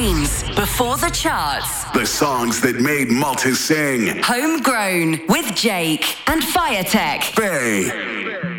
tunes before the charts. The songs that made Malta sing. Homegrown with Jake and Firetech. Bay.